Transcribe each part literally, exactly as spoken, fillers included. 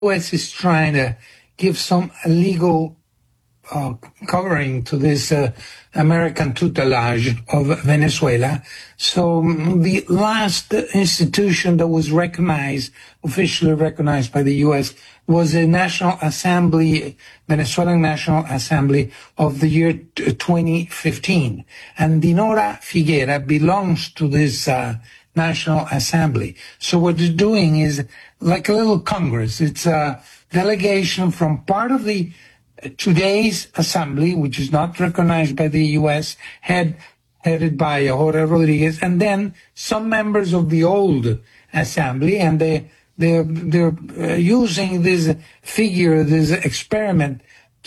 S is trying to give some legal uh, covering to this uh, American tutelage of Venezuela. So the last institution that was recognized, officially recognized by the U S, was the National Assembly, Venezuelan National Assembly of the year twenty fifteen. And Dinora Figuera belongs to this uh, National Assembly. So what they're doing is like a little Congress. It's a delegation from part of the today's assembly, which is not recognized by the U S, head, headed by Jorge Rodriguez, and then some members of the old assembly, and they, they're, they're uh, using this figure, this experiment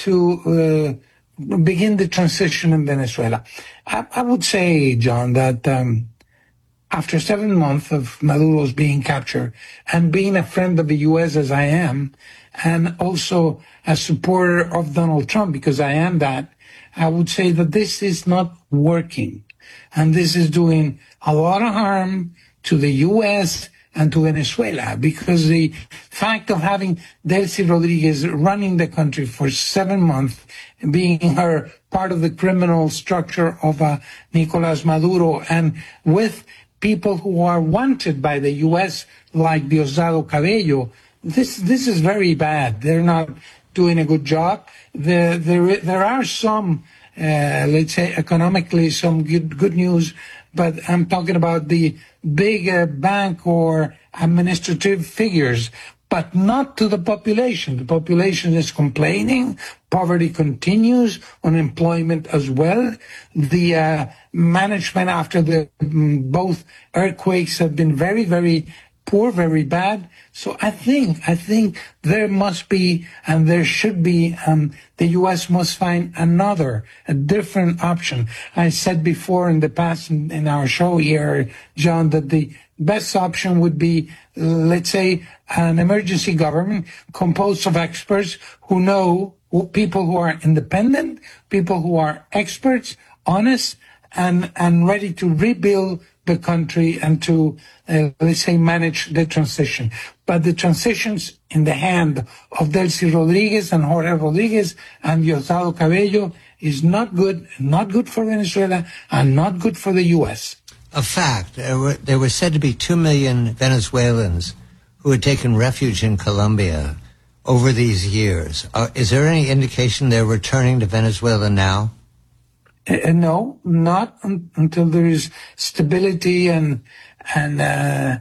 to uh, begin the transition in Venezuela. I, I would say, John, that um, after seven months of Maduro's being captured and being a friend of the U S as I am, and also a supporter of Donald Trump, because I am that, I would say that this is not working. And this is doing a lot of harm to the U S and to Venezuela, because the fact of having Delcy Rodriguez running the country for seven months, being her part of the criminal structure of uh, Nicolas Maduro, and with people who are wanted by the U S, like Diosdado Cabello, this this is very bad. They're not doing a good job. There there, there are some, uh, let's say, economically some good good news, but I'm talking about the big uh, bank or administrative figures, but not to the population. The population is complaining. Poverty continues, unemployment as well. The uh, management after the um, both earthquakes have been very, very poor, very bad. So I think, I think there must be, and there should be, um, the U S must find another, a different option. I said before in the past in, in our show here, John, that the best option would be, let's say, an emergency government composed of experts who know, who, people who are independent, people who are experts, honest, and, and ready to rebuild the country and to, uh, let's say, manage the transition. But the transitions in the hand of Delcy Rodriguez and Jorge Rodriguez and Diosdado Cabello is not good, not good for Venezuela and not good for the U S. A fact, there were, there were said to be two million Venezuelans who had taken refuge in Colombia over these years. Uh, is there any indication they're returning to Venezuela now? Uh, no, not un- until there is stability and and uh,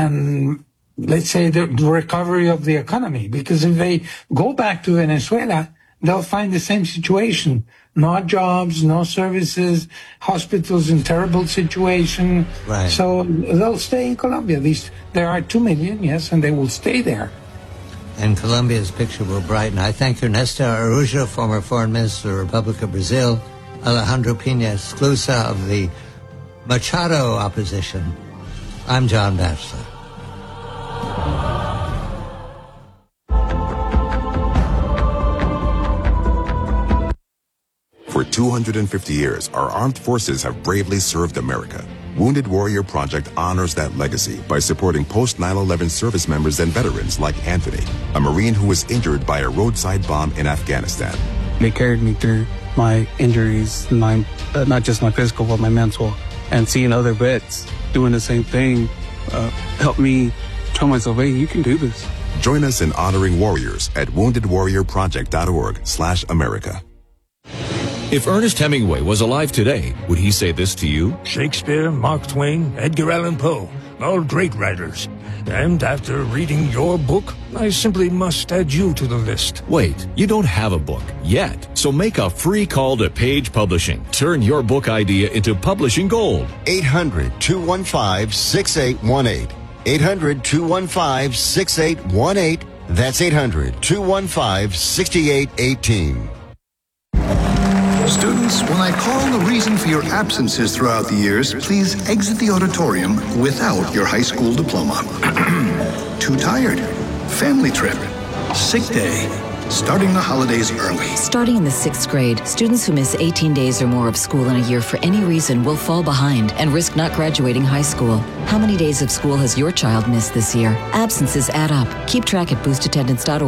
and let's say the, the recovery of the economy. Because if they go back to Venezuela, they'll find the same situation: no jobs, no services, hospitals in terrible situation. Right. So they'll stay in Colombia. These there are two million, yes, and they will stay there. And Colombia's picture will brighten. I thank Ernesto Araújo, former Foreign Minister of the Republic of Brazil, Alejandro Pina Esclusa of the Machado opposition. I'm John Batchelor. For two hundred fifty years, our armed forces have bravely served America. Wounded Warrior Project honors that legacy by supporting post nine eleven service members and veterans like Anthony, a Marine who was injured by a roadside bomb in Afghanistan. They carried me through my injuries, my uh, not just my physical, but my mental. And seeing other vets doing the same thing uh, helped me tell myself, hey, you can do this. Join us in honoring warriors at wounded warrior project dot org slash America. If Ernest Hemingway was alive today, would he say this to you? Shakespeare, Mark Twain, Edgar Allan Poe, all great writers. And after reading your book, I simply must add you to the list. Wait, you don't have a book yet. So make a free call to Page Publishing. Turn your book idea into publishing gold. eight hundred, two one five, six eight one eight. eight hundred, two one five, six eight one eight. That's eight hundred, two one five, six eight one eight. Students, when I call the reason for your absences throughout the years, please exit the auditorium without your high school diploma. Too tired, family trip, sick day, starting the holidays early. Starting in the sixth grade, students who miss eighteen days or more of school in a year for any reason will fall behind and risk not graduating high school. How many days of school has your child missed this year? Absences add up. Keep track at boost attendance dot org.